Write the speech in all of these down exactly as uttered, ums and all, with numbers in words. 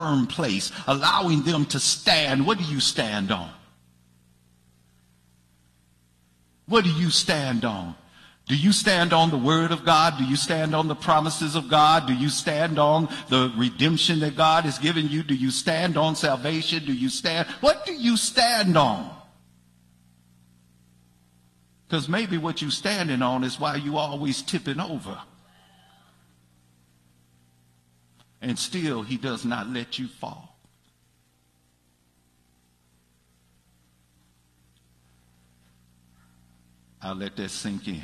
firm place, allowing them to stand. What do you stand on? What do you stand on? Do you stand on the word of God? Do you stand on the promises of God? Do you stand on the redemption that God has given you? Do you stand on salvation? Do you stand? What do you stand on? Because maybe what you're standing on is why you always tipping over. And still he does not let you fall. I'll let that sink in.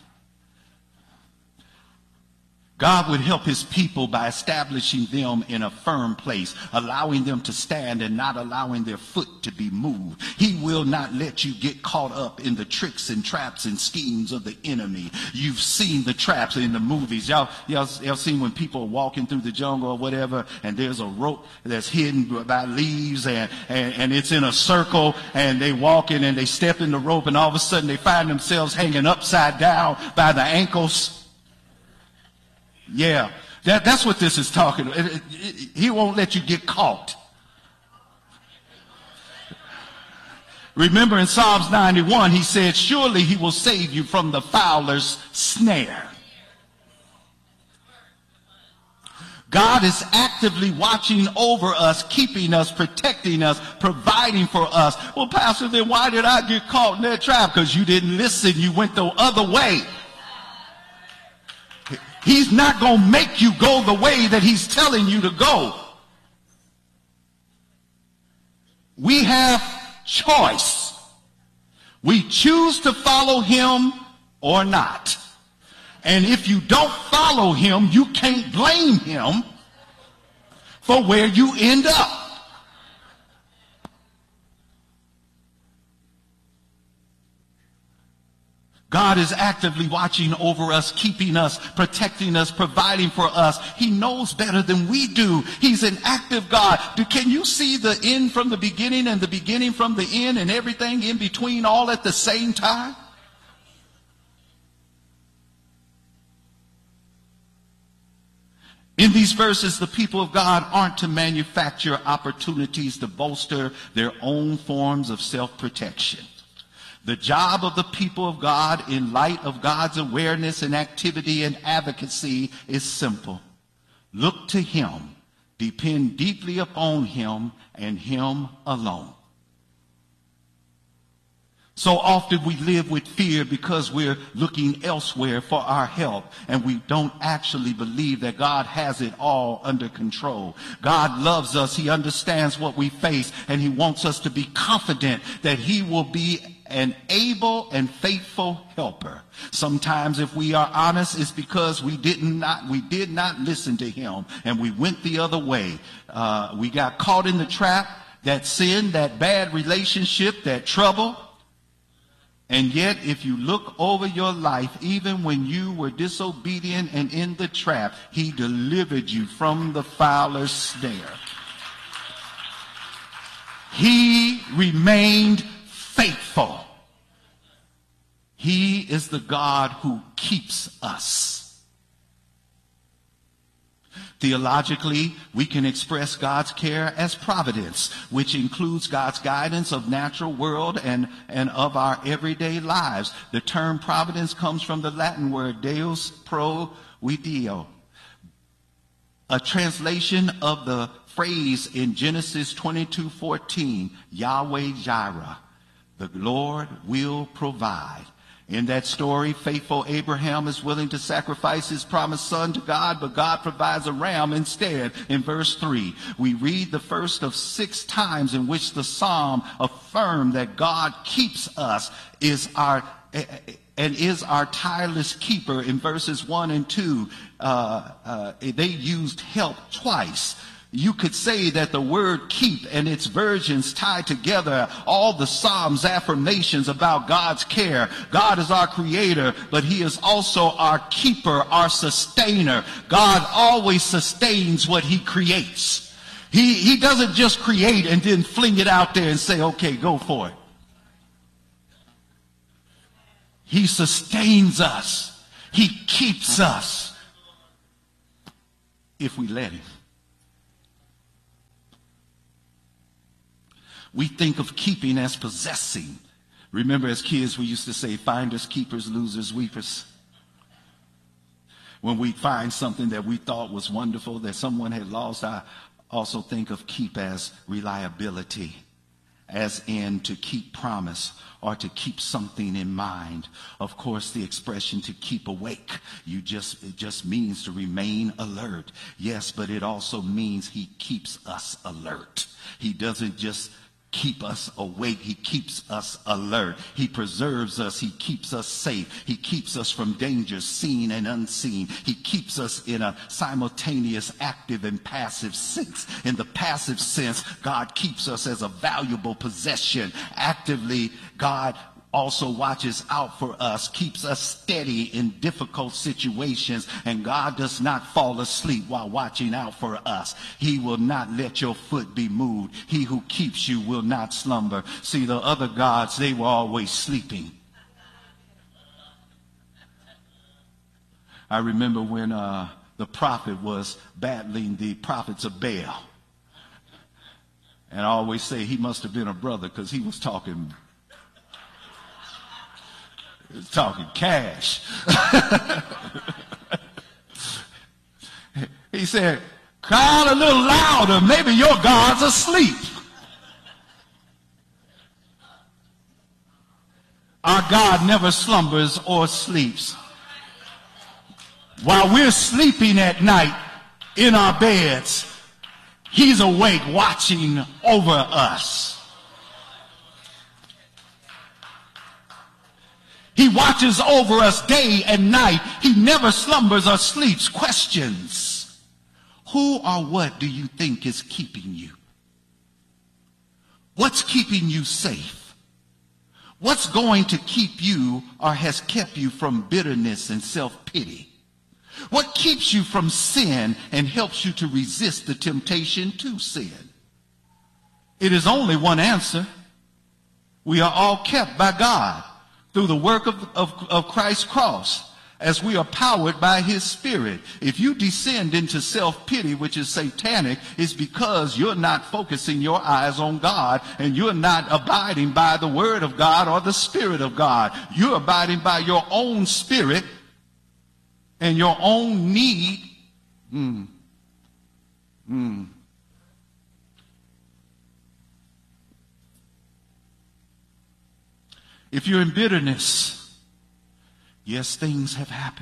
God would help his people by establishing them in a firm place, allowing them to stand and not allowing their foot to be moved. He will not let you get caught up in the tricks and traps and schemes of the enemy. You've seen the traps in the movies. Y'all, y'all, y'all seen when people are walking through the jungle or whatever, and there's a rope that's hidden by leaves, and, and, and it's in a circle, and they walk in and they step in the rope, and all of a sudden they find themselves hanging upside down by the ankles. Yeah, that, that's what this is talking about. It, it, it, he won't let you get caught. Remember in Psalms ninety-one, he said, surely he will save you from the fowler's snare. God is actively watching over us, keeping us, protecting us, providing for us. Well, Pastor, then why did I get caught in that trap? Because you didn't listen. You went the other way. He's not going to make you go the way that he's telling you to go. We have choice. We choose to follow him or not. And if you don't follow him, you can't blame him for where you end up. God is actively watching over us, keeping us, protecting us, providing for us. He knows better than we do. He's an active God. Do, can you see the end from the beginning and the beginning from the end and everything in between all at the same time? In these verses, the people of God aren't to manufacture opportunities to bolster their own forms of self-protection. The job of the people of God in light of God's awareness and activity and advocacy is simple. Look to him, depend deeply upon him and him alone. So often we live with fear because we're looking elsewhere for our help, and we don't actually believe that God has it all under control. God loves us. He understands what we face, and he wants us to be confident that he will be an able and faithful helper. Sometimes, if we are honest, it's because we did not we did not listen to him, and we went the other way. Uh, we got caught in the trap, that sin, that bad relationship, that trouble. And yet, if you look over your life, even when you were disobedient and in the trap, he delivered you from the fowler's snare. He remained faithful. He is the God who keeps us. Theologically, we can express God's care as providence, which includes God's guidance of natural world and, and of our everyday lives. The term providence comes from the Latin word Deus provideo, a translation of the phrase in Genesis twenty-two fourteen, Yahweh Jireh, the Lord will provide. In that story, faithful Abraham is willing to sacrifice his promised son to God, but God provides a ram instead. In verse three, we read the first of six times in which the psalm affirmed that God keeps us is our and is our tireless keeper. In verses one and two, uh, uh, they used help twice. You could say that the word keep and its versions tie together all the Psalms' affirmations about God's care. God is our creator, but he is also our keeper, our sustainer. God always sustains what he creates. He, he doesn't just create and then fling it out there and say, okay, go for it. He sustains us. He keeps us if we let him. We think of keeping as possessing. Remember, as kids, we used to say finders, keepers, losers, weepers. When we find something that we thought was wonderful that someone had lost, I also think of keep as reliability, as in to keep promise or to keep something in mind. Of course, the expression to keep awake, you just it just means to remain alert. Yes, but it also means he keeps us alert. He doesn't just keep us awake. He keeps us alert. He preserves us. He keeps us safe. He keeps us from dangers seen and unseen. He keeps us in a simultaneous active and passive sense. In the passive sense, God keeps us as a valuable possession. Actively, God also watches out for us, keeps us steady in difficult situations, and God does not fall asleep while watching out for us. He will not let your foot be moved. He who keeps you will not slumber. See, the other gods, they were always sleeping. I remember when uh, the prophet was battling the prophets of Baal. And I always say he must have been a brother because he was talking talking cash. He said, cry out a little louder. Maybe your God's asleep. Our God never slumbers or sleeps. While we're sleeping at night in our beds, he's awake watching over us. He watches over us day and night. He never slumbers or sleeps. Questions. Who or what do you think is keeping you? What's keeping you safe? What's going to keep you or has kept you from bitterness and self-pity? What keeps you from sin and helps you to resist the temptation to sin? It is only one answer. We are all kept by God through the work of, of, of Christ's cross, as we are powered by his Spirit. If you descend into self-pity, which is satanic, it's because you're not focusing your eyes on God, and you're not abiding by the word of God or the Spirit of God. You're abiding by your own spirit and your own need. Mm. Mm. If you're in bitterness, yes, things have happened.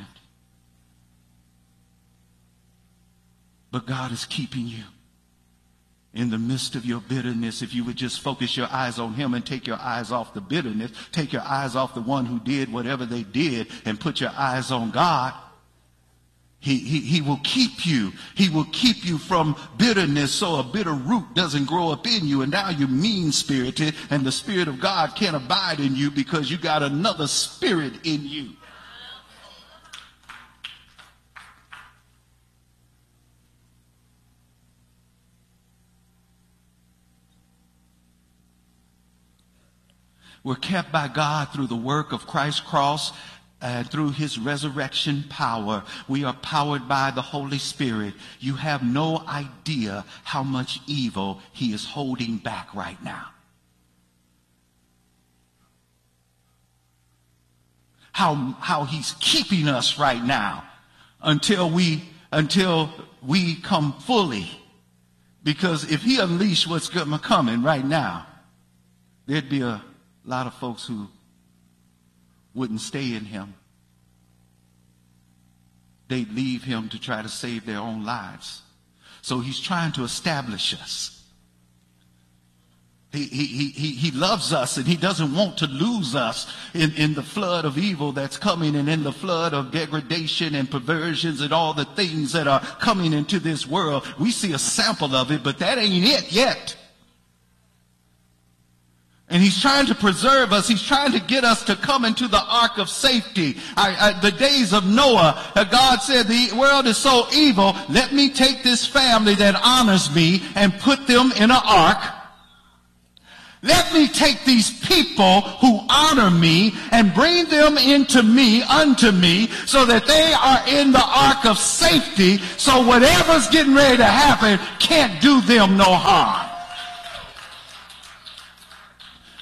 But God is keeping you. In the midst of your bitterness, if you would just focus your eyes on him and take your eyes off the bitterness, take your eyes off the one who did whatever they did and put your eyes on God, He, he, he will keep you. He will keep you from bitterness so a bitter root doesn't grow up in you. And now you're mean-spirited and the Spirit of God can't abide in you because you got another spirit in you. We're kept by God through the work of Christ's cross. And through his resurrection power. We are powered by the Holy Spirit. You have no idea how much evil he is holding back right now. How, how he's keeping us right now until we, until we come fully. Because if he unleashed what's coming right now, there'd be a lot of folks who wouldn't stay in him. They'd leave him to try to save their own lives. So he's trying to establish us. He, he, he, he loves us and he doesn't want to lose us in, in the flood of evil that's coming and in the flood of degradation and perversions and all the things that are coming into this world. We see a sample of it, but that ain't it yet. And he's trying to preserve us. He's trying to get us to come into the ark of safety. I, I, the days of Noah, uh, God said, the world is so evil. Let me take this family that honors me and put them in an ark. Let me take these people who honor me and bring them into me, unto me, so that they are in the ark of safety. So whatever's getting ready to happen can't do them no harm.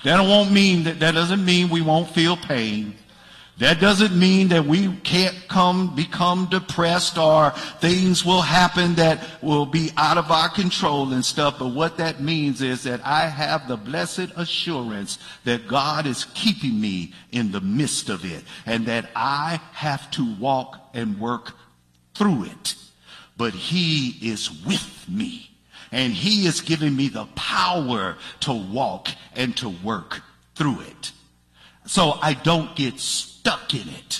That won't mean that, that doesn't mean we won't feel pain. That doesn't mean that we can't come become depressed or things will happen that will be out of our control and stuff. But what that means is that I have the blessed assurance that God is keeping me in the midst of it, and that I have to walk and work through it. But he is with me, and he is giving me the power to walk and to work through it, so I don't get stuck in it.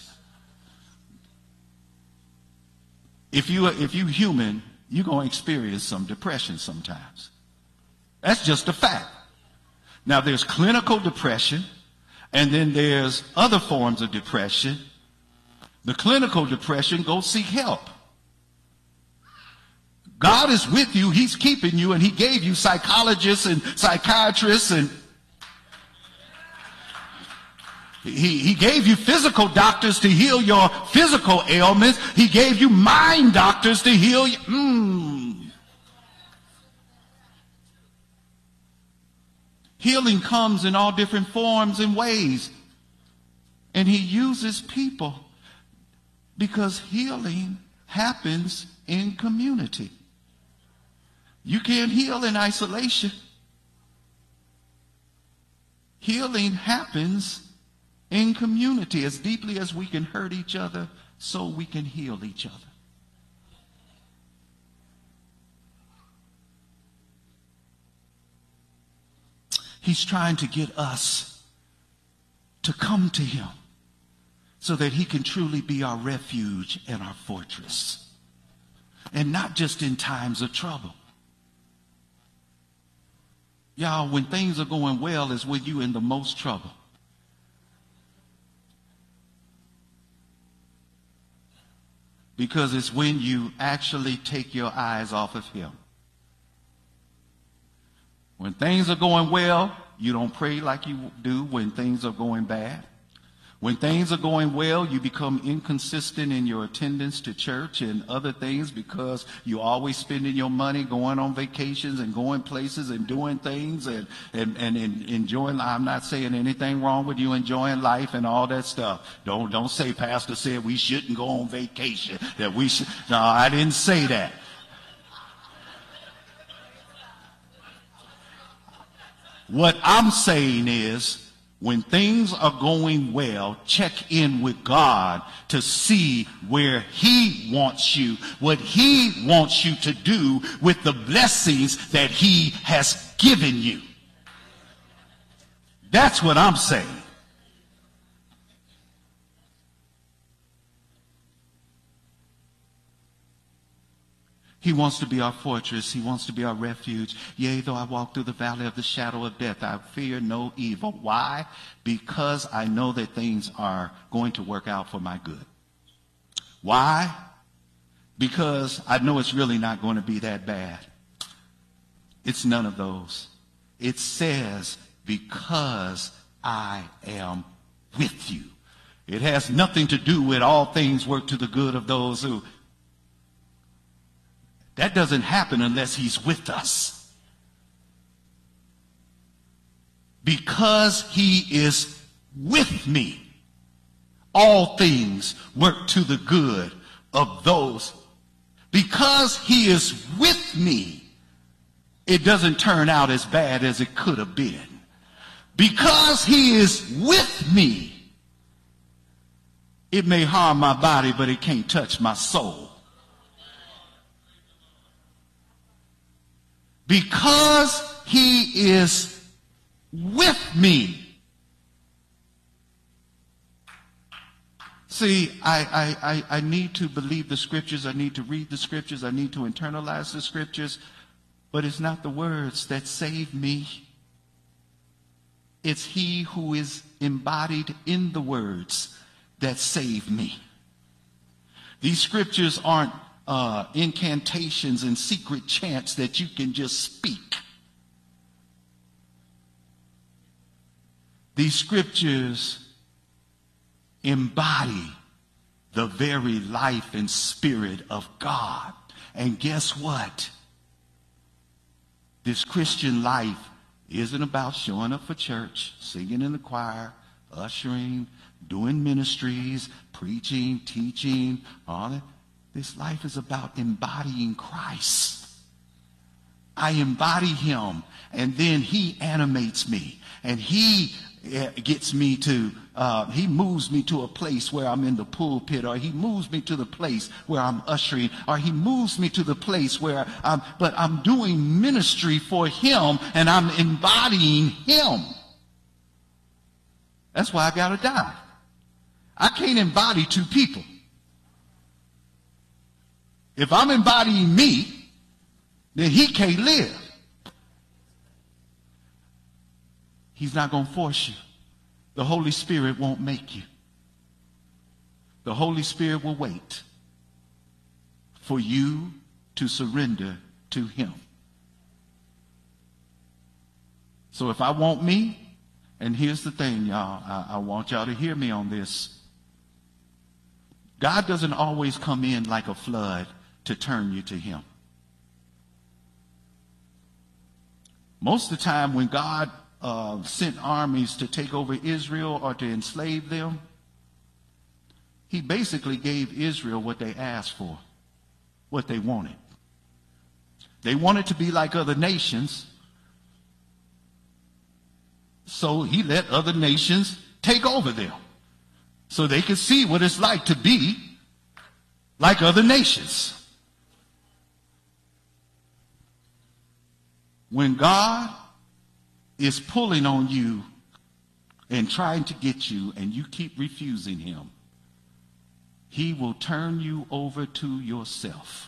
If you if you human, you're going to experience some depression sometimes. That's just a fact. Now, there's clinical depression, and then there's other forms of depression. The clinical depression, go seek help. God is with you. He's keeping you, and he gave you psychologists and psychiatrists, and He, he gave you physical doctors to heal your physical ailments. He gave you mind doctors to heal you. Mm. Healing comes in all different forms and ways. And he uses people because healing happens in community. You can't heal in isolation. Healing happens in community. As deeply as we can hurt each other, so we can heal each other. He's trying to get us to come to him so that he can truly be our refuge and our fortress. And not just in times of trouble. Y'all, when things are going well is when you're in the most trouble. Because it's when you actually take your eyes off of him. When things are going well, you don't pray like you do when things are going bad. When things are going well, you become inconsistent in your attendance to church and other things because you're always spending your money going on vacations and going places and doing things and, and, and, and enjoying. I'm not saying anything wrong with you enjoying life and all that stuff. Don't, don't say Pastor said we shouldn't go on vacation, that we should. No, I didn't say that. What I'm saying is, when things are going well, check in with God to see where he wants you, what he wants you to do with the blessings that he has given you. That's what I'm saying. He wants to be our fortress. He wants to be our refuge. Yea, though I walk through the valley of the shadow of death, I fear no evil. Why? Because I know that things are going to work out for my good. Why? Because I know it's really not going to be that bad. It's none of those. It says, because I am with you. It has nothing to do with all things work to the good of those who. That doesn't happen unless he's with us. Because he is with me, all things work to the good of those. Because he is with me, it doesn't turn out as bad as it could have been. Because he is with me, it may harm my body, but it can't touch my soul. Because he is with me. See, I, I, I, I need to believe the scriptures. I need to read the scriptures. I need to internalize the scriptures. But it's not the words that save me. It's he who is embodied in the words that save me. These scriptures aren't Uh, incantations and secret chants that you can just speak. These scriptures embody the very life and spirit of God. And guess what? This Christian life isn't about showing up for church, singing in the choir, ushering, doing ministries, preaching, teaching, all that. This life is about embodying Christ. I embody him, and then he animates me, and he gets me to, uh, he moves me to a place where I'm in the pulpit, or he moves me to the place where I'm ushering, or he moves me to the place where I'm, but I'm doing ministry for him, and I'm embodying him. That's why I gotta die. I can't embody two people. If I'm embodying me, then he can't live. He's not going to force you. The Holy Spirit won't make you. The Holy Spirit will wait for you to surrender to him. So if I want me, and here's the thing, y'all, I, I want y'all to hear me on this. God doesn't always come in like a flood to turn you to him. Most of the time when God uh, sent armies to take over Israel or to enslave them, he basically gave Israel what they asked for, what they wanted. They wanted to be like other nations, so he let other nations take over them so they could see what it's like to be like other nations. When God is pulling on you and trying to get you, and you keep refusing him, he will turn you over to yourself.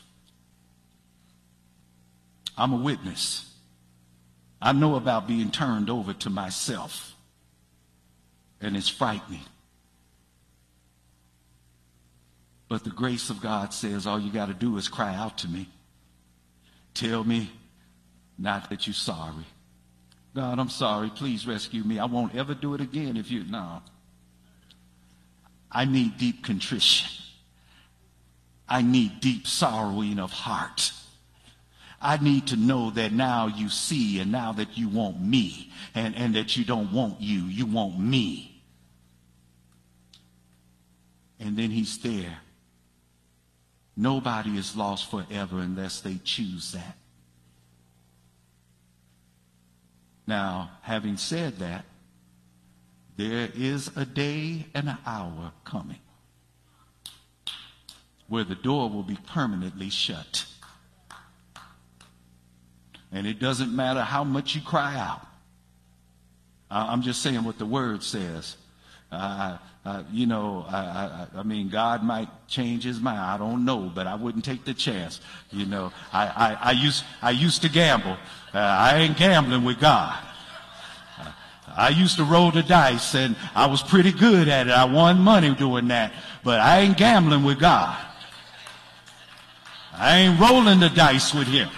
I'm a witness. I know about being turned over to myself, and it's frightening. But the grace of God says all you got to do is cry out to me. Tell me not that you're sorry. God, I'm sorry. Please rescue me. I won't ever do it again if you... No. I need deep contrition. I need deep sorrowing of heart. I need to know that now you see, and now that you want me, and, and that you don't want you, you want me. And then he's there. Nobody is lost forever unless they choose that. Now, having said that, there is a day and an hour coming where the door will be permanently shut. And it doesn't matter how much you cry out. I'm just saying what the word says. Uh, uh, you know, I, I, I mean, God might change his mind. I don't know, but I wouldn't take the chance. You know, I, I, I used I used to gamble. Uh, I ain't gambling with God. Uh, I used to roll the dice, and I was pretty good at it. I won money doing that, but I ain't gambling with God. I ain't rolling the dice with him.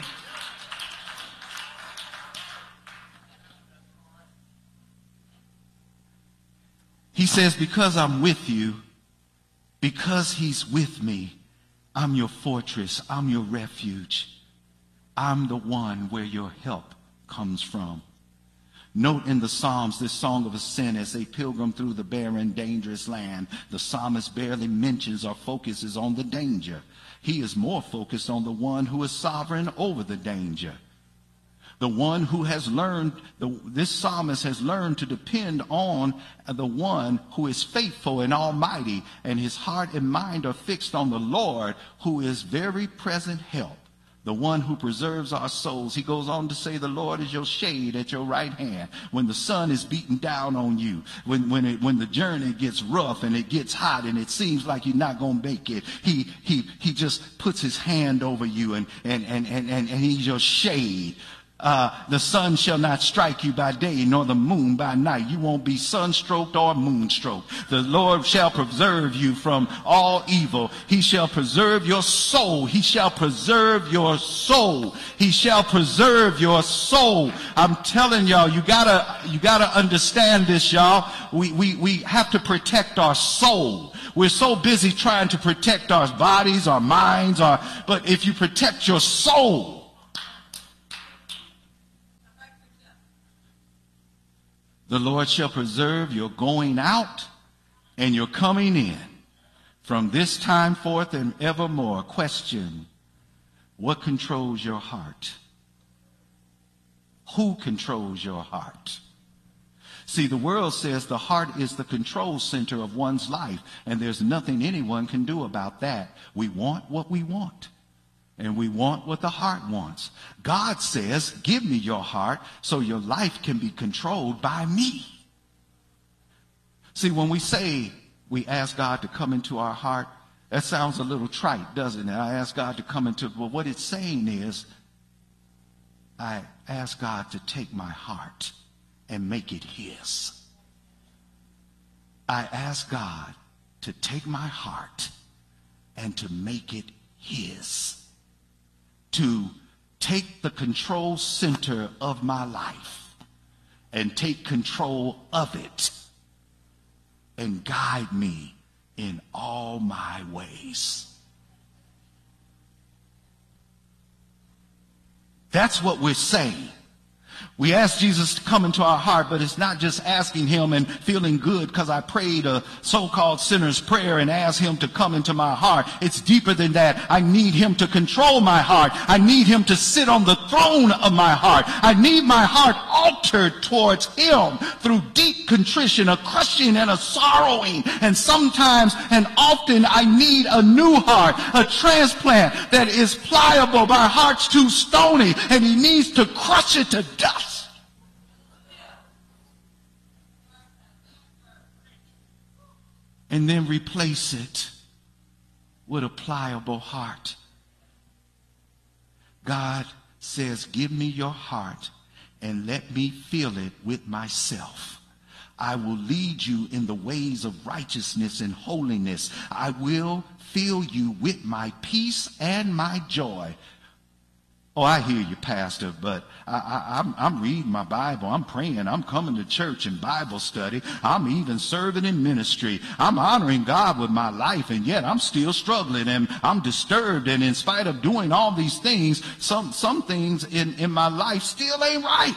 He says, because I'm with you, because he's with me, I'm your fortress, I'm your refuge. I'm the one where your help comes from. Note in the Psalms this song of ascent as they pilgrim through the barren, dangerous land. The psalmist barely mentions or focuses on the danger. He is more focused on the one who is sovereign over the danger. The one who has learned, the, this psalmist has learned to depend on the one who is faithful and almighty, and his heart and mind are fixed on the Lord, who is very present help, the one who preserves our souls. He goes on to say, the Lord is your shade at your right hand. When the sun is beating down on you, when, when, it, when the journey gets rough and it gets hot and it seems like you're not going to make it, he, he, he just puts his hand over you, and, and, and, and, and, and he's your shade. Uh, the sun shall not strike you by day, nor the moon by night. You won't be sunstroked or moonstroked. The Lord shall preserve you from all evil. He shall preserve your soul. He shall preserve your soul. He shall preserve your soul. I'm telling y'all, you gotta, you gotta understand this, y'all. We, we, we have to protect our soul. We're so busy trying to protect our bodies, our minds, our, but if you protect your soul, The Lord shall preserve your going out and your coming in from this time forth and evermore. Question: what controls your heart? Who controls your heart? See, the world says the heart is the control center of one's life, and there's nothing anyone can do about that. We want what we want, and we want what the heart wants. God says, give me your heart so your life can be controlled by me. See, when we say we ask God to come into our heart, that sounds a little trite, doesn't it? I ask God to come into, well, what it's saying is, I ask God to take my heart and make it his. I ask God to take my heart and to make it his. To take the control center of my life and take control of it and guide me in all my ways. That's what we're saying. We ask Jesus to come into our heart, but it's not just asking him and feeling good because I prayed a so-called sinner's prayer and asked him to come into my heart. It's deeper than that. I need him to control my heart. I need him to sit on the throne of my heart. I need my heart altered towards him through deep contrition, a crushing and a sorrowing. And sometimes and often I need a new heart, a transplant that is pliable. My heart's too stony and he needs to crush it to dust. And then replace it with a pliable heart. God says, give me your heart and let me fill it with myself. I will lead you in the ways of righteousness and holiness. I will fill you with my peace and my joy. Oh, I hear you, Pastor, but I, I, I'm, I'm reading my Bible. I'm praying. I'm coming to church and Bible study. I'm even serving in ministry. I'm honoring God with my life, and yet I'm still struggling, and I'm disturbed. And in spite of doing all these things, some, some things in, in my life still ain't right.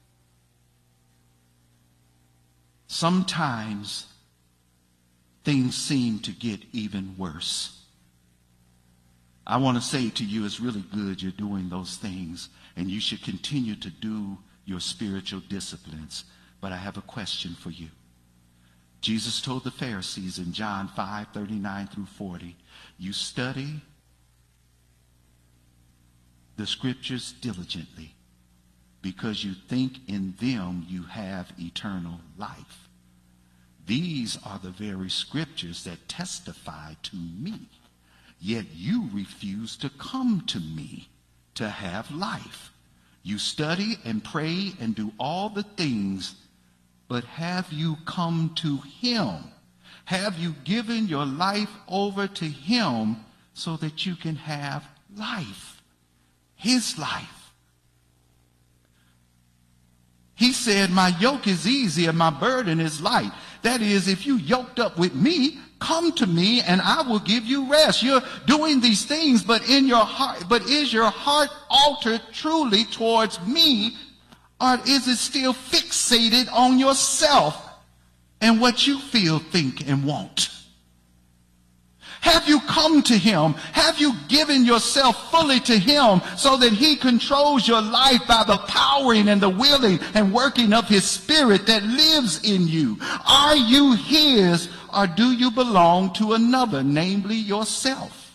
Sometimes things seem to get even worse. I want to say to you, it's really good you're doing those things, and you should continue to do your spiritual disciplines. But I have a question for you. Jesus told the Pharisees in John five, thirty-nine through forty, you study the scriptures diligently because you think in them you have eternal life. These are the very scriptures that testify to me. Yet you refuse to come to me to have life. You study and pray and do all the things, but have you come to him? Have you given your life over to him so that you can have life? His life. He said, my yoke is easy and my burden is light. That is, if you yoked up with me, come to me and I will give you rest. You're doing these things, but in your heart, but is your heart altered truly towards me, or is it still fixated on yourself and what you feel, think, and want? Have you come to him? Have you given yourself fully to him so that he controls your life by the powering and the willing and working of his spirit that lives in you? Are you his, or do you belong to another, namely yourself?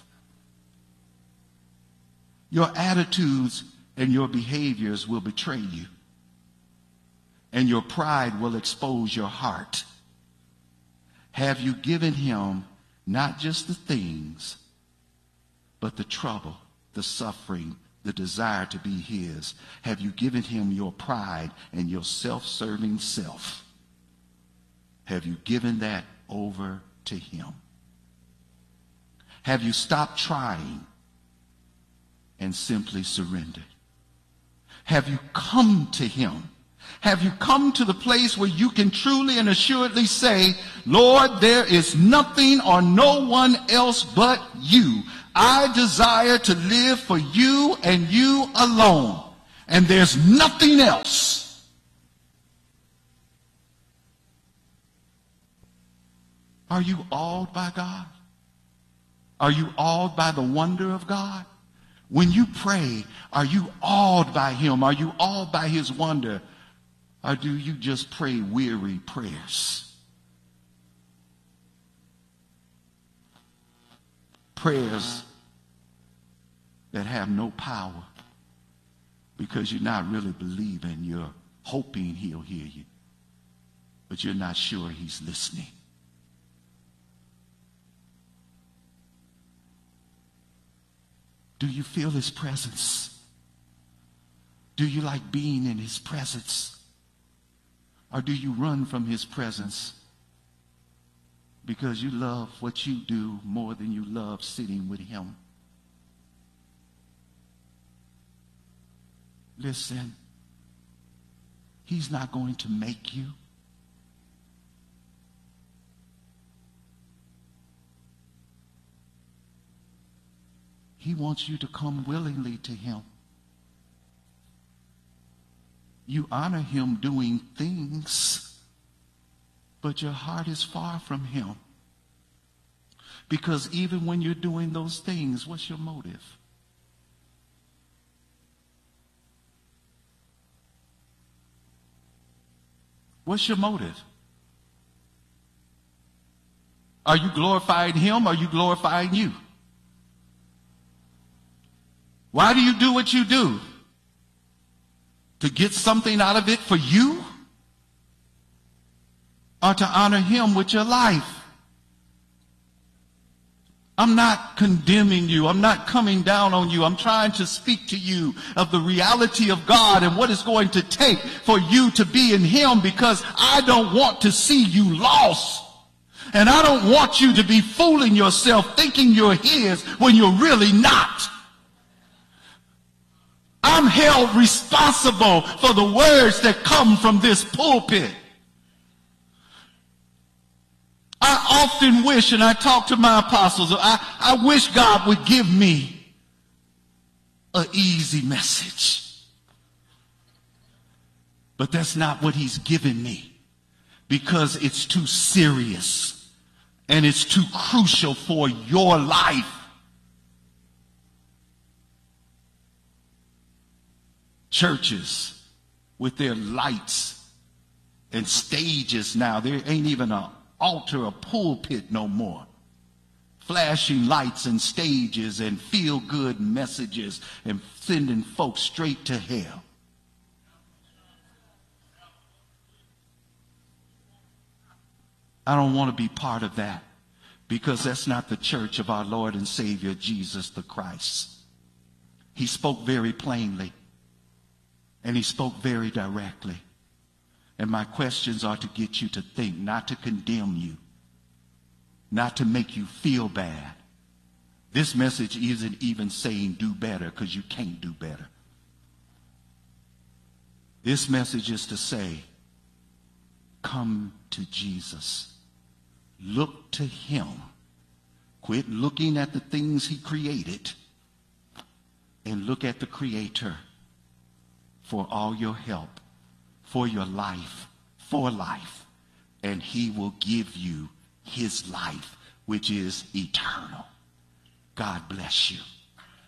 Your attitudes and your behaviors will betray you, and your pride will expose your heart. Have you given him not just the things, but the trouble, the suffering, the desire to be his? Have you given him your pride and your self-serving self? Have you given that over to him? Have you stopped trying and simply surrendered? Have you come to him? Have you come to the place where you can truly and assuredly say, Lord, there is nothing or no one else but you. I desire to live for you and you alone. And there's nothing else. Are you awed by God? Are you awed by the wonder of God? When you pray, are you awed by him? Are you awed by his wonder? Or do you just pray weary prayers? Prayers that have no power because you're not really believing. You're hoping he'll hear you, but you're not sure he's listening. Do you feel his presence? Do you like being in his presence? Or do you run from his presence because you love what you do more than you love sitting with him? Listen, he's not going to make you. He wants you to come willingly to him. You honor him doing things, but your heart is far from him. Because even when you're doing those things, what's your motive? What's your motive? Are you glorifying him or are you glorifying you? Why do you do what you do? To get something out of it for you? Or to honor him with your life? I'm not condemning you. I'm not coming down on you. I'm trying to speak to you of the reality of God and what it's going to take for you to be in him, because I don't want to see you lost. And I don't want you to be fooling yourself thinking you're his when you're really not. I'm held responsible for the words that come from this pulpit. I often wish, and I talk to my apostles, I, I wish God would give me an easy message. But that's not what he's given me, because it's too serious and it's too crucial for your life. Churches with their lights and stages now, there ain't even an altar or pulpit no more. Flashing lights and stages and feel-good messages and sending folks straight to hell. I don't want to be part of that, because that's not the church of our Lord and Savior Jesus the Christ. He spoke very plainly. And he spoke very directly. And my questions are to get you to think, not to condemn you, not to make you feel bad. This message isn't even saying do better, because you can't do better. This message is to say, come to Jesus. Look to him. Quit looking at the things he created and look at the Creator for all your help, for your life, for life. And he will give you his life, which is eternal. God bless you.